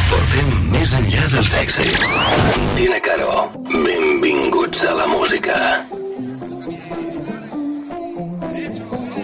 Portem més enllà dels èxits. Tina Carò, benvinguts a la música.